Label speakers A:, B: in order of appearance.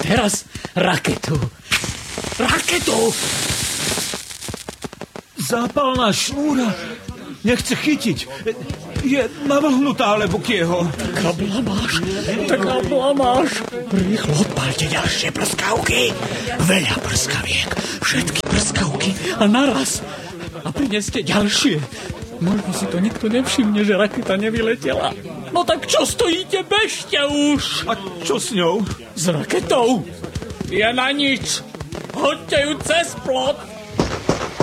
A: teraz raketu.
B: Zápalná šnúra nechce chytiť. Je navlhnutá, alebo kieho.
A: Taká blamáš. Rýchlo odpálte ďalšie prskavky. Veľa prskaviek. Všetky prskavky a naraz. A prineste ďalšie. Možno si to nikto nevšimne, že raketa nevyletela. No tak čo stojíte, bežte už.
B: A čo s ňou?
A: S raketou? Je na nič. Hoďte ju cez plot.